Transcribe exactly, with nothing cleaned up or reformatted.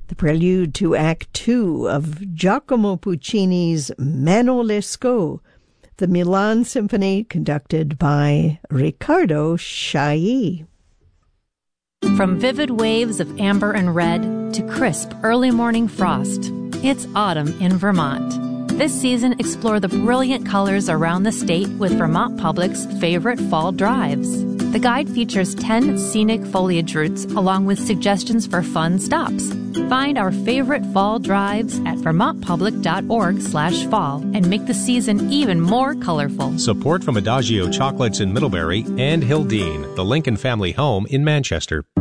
the prelude to Act Two of Giacomo Puccini's Mano Lescaut, the Milan Symphony conducted by Riccardo Chailly. From vivid waves of amber and red to crisp early morning frost, it's autumn in Vermont. This season, explore the brilliant colors around the state with Vermont Public's favorite fall drives. The guide features ten scenic foliage routes along with suggestions for fun stops. Find our favorite fall drives at vermontpublic.org slash fall and make the season even more colorful. Support from Adagio Chocolates in Middlebury and Hildene, the Lincoln family home in Manchester.